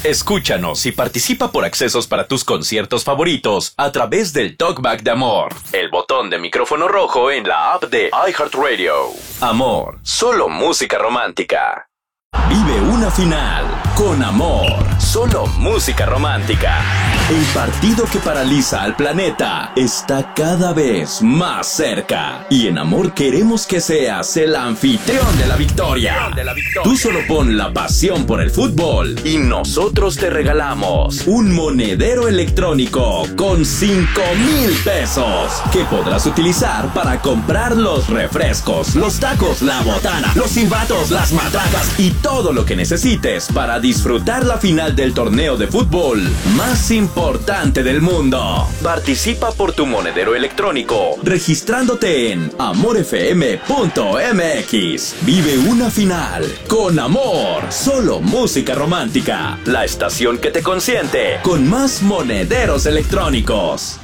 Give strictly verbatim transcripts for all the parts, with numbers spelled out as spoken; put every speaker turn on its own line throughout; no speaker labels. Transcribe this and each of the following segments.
Escúchanos y participa por accesos para tus conciertos favoritos a través del Talkback de Amor, el botón de micrófono rojo en la app de iHeartRadio. Amor, solo música romántica. Vive una final con Amor, solo música romántica. El partido que paraliza al planeta está cada vez más cerca. Y en Amor queremos que seas el anfitrión de la victoria. Tú solo pon la pasión por el fútbol y nosotros te regalamos un monedero electrónico con cinco mil pesos que podrás utilizar para comprar los refrescos, los tacos, la botana, los silbatos, las matracas y todo lo que necesites para disfrutar la final del torneo de fútbol más importante del mundo. Participa por tu monedero electrónico registrándote en amor f m punto m x. Vive una final con Amor, solo música romántica. La estación que te consiente con más monederos electrónicos.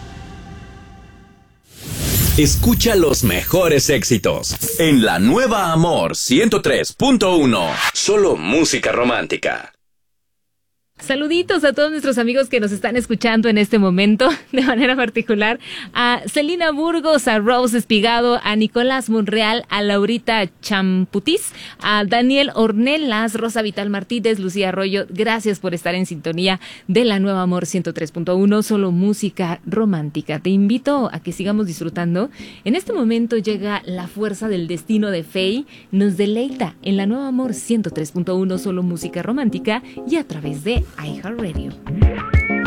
Escucha los mejores éxitos en la nueva Amor ciento tres punto uno. Solo música romántica.
Saluditos a todos nuestros amigos que nos están escuchando en este momento, de manera particular a Celina Burgos, a Rose Espigado, a Nicolás Monreal, a Laurita Champutis, a Daniel Ornelas, Rosa Vital Martínez, Lucía Arroyo. Gracias por estar en sintonía de la nueva Amor ciento tres punto uno, solo música romántica. Te invito a que sigamos disfrutando. En este momento llega La Fuerza del Destino de Faye, nos deleita en la nueva Amor ciento tres punto uno, solo música romántica y a través de iHeartRadio.